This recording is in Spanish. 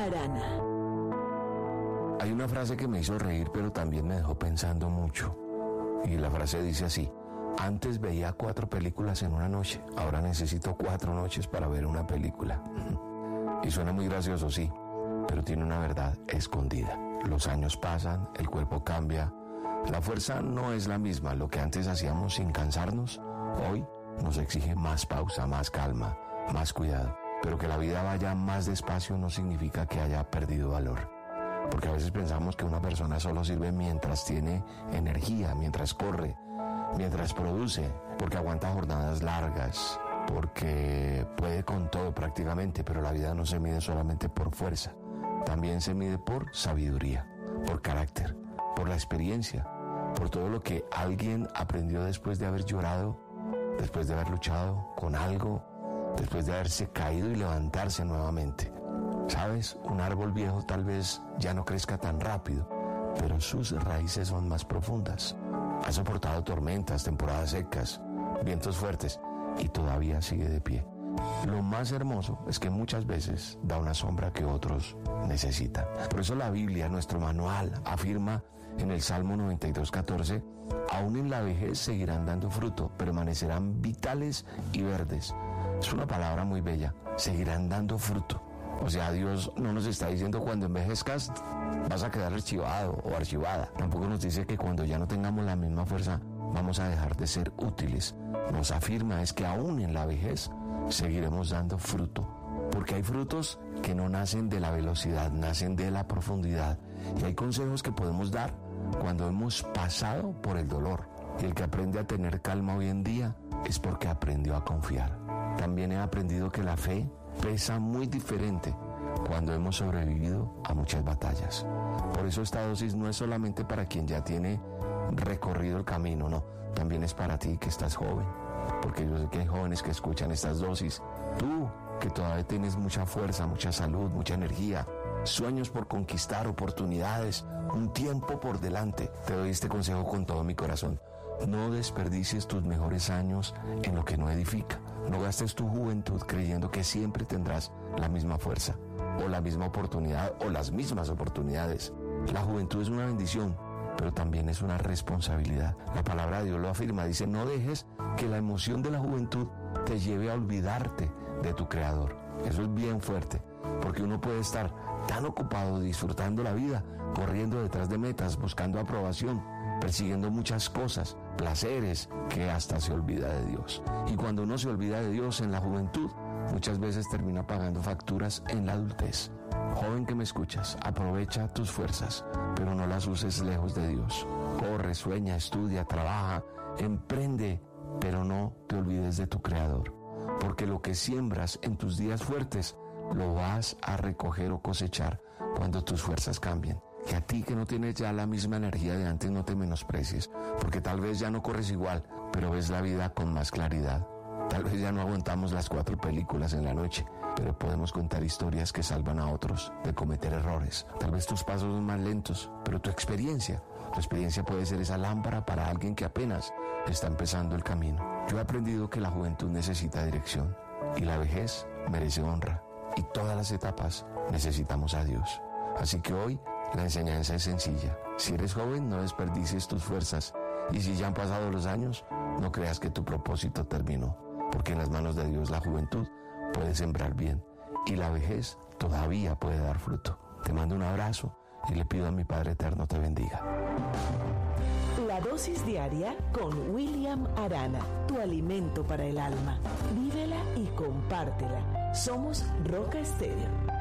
Arana. Hay una frase que me hizo reír, pero también me dejó pensando mucho. Y la frase dice así: antes veía 4 películas en una noche, ahora necesito 4 noches para ver una película. Y suena muy gracioso, sí, pero tiene una verdad escondida. Los años pasan, el cuerpo cambia, la fuerza no es la misma. Lo que antes hacíamos sin cansarnos, hoy nos exige más pausa, más calma, más cuidado. Pero que la vida vaya más despacio no significa que haya perdido valor. Porque a veces pensamos que una persona solo sirve mientras tiene energía, mientras corre, mientras produce, porque aguanta jornadas largas, porque puede con todo prácticamente, pero la vida no se mide solamente por fuerza, también se mide por sabiduría, por carácter, por la experiencia, por todo lo que alguien aprendió después de haber llorado, después de haber luchado con algo, después de haberse caído y levantarse nuevamente. ¿Sabes? Un árbol viejo tal vez ya no crezca tan rápido, pero sus raíces son más profundas. Ha soportado tormentas, temporadas secas, vientos fuertes y todavía sigue de pie. Lo más hermoso es que muchas veces da una sombra que otros necesitan. Por eso la Biblia, nuestro manual, afirma en el Salmo 92:14: aún en la vejez seguirán dando fruto, permanecerán vitales y verdes. Es una palabra muy bella, seguirán dando fruto. O sea, Dios no nos está diciendo cuando envejezcas vas a quedar archivado o archivada. Tampoco nos dice que cuando ya no tengamos la misma fuerza vamos a dejar de ser útiles. Nos afirma es que aún en la vejez seguiremos dando fruto. Porque hay frutos que no nacen de la velocidad, nacen de la profundidad. Y hay consejos que podemos dar cuando hemos pasado por el dolor. Y el que aprende a tener calma hoy en día es porque aprendió a confiar. También he aprendido que la fe pesa muy diferente cuando hemos sobrevivido a muchas batallas. Por eso esta dosis no es solamente para quien ya tiene recorrido el camino, no, también es para ti que estás joven, porque yo sé que hay jóvenes que escuchan estas dosis. Tú, que todavía tienes mucha fuerza, mucha salud, mucha energía, sueños por conquistar, oportunidades, un tiempo por delante, te doy este consejo con todo mi corazón. No desperdicies tus mejores años en lo que no edifica. No gastes tu juventud creyendo que siempre tendrás la misma fuerza, o la misma oportunidad, o las mismas oportunidades. La juventud es una bendición, pero también es una responsabilidad. La palabra de Dios lo afirma, dice: no dejes que la emoción de la juventud te lleve a olvidarte de tu Creador. Eso es bien fuerte, porque uno puede estar tan ocupado disfrutando la vida, corriendo detrás de metas, buscando aprobación, persiguiendo muchas cosas, placeres, que hasta se olvida de Dios. Y cuando uno se olvida de Dios en la juventud, muchas veces termina pagando facturas en la adultez. Joven que me escuchas, aprovecha tus fuerzas, pero no las uses lejos de Dios. Corre, sueña, estudia, trabaja, emprende, pero no te olvides de tu Creador. Porque lo que siembras en tus días fuertes, lo vas a recoger o cosechar cuando tus fuerzas cambien. Que a ti que no tienes ya la misma energía de antes no te menosprecies, porque tal vez ya no corres igual, pero ves la vida con más claridad. Tal vez ya no aguantamos las 4 películas en la noche, pero podemos contar historias que salvan a otros de cometer errores. Tal vez tus pasos son más lentos, pero tu experiencia puede ser esa lámpara para alguien que apenas está empezando el camino. Yo he aprendido que la juventud necesita dirección y la vejez merece honra, y todas las etapas necesitamos a Dios. Así que hoy la enseñanza es sencilla. Si eres joven, no desperdicies tus fuerzas. Y si ya han pasado los años, no creas que tu propósito terminó. Porque en las manos de Dios la juventud puede sembrar bien y la vejez todavía puede dar fruto. Te mando un abrazo y le pido a mi Padre Eterno te bendiga. La dosis diaria con William Arana, tu alimento para el alma. Vívela y compártela. Somos Roca Estéreo.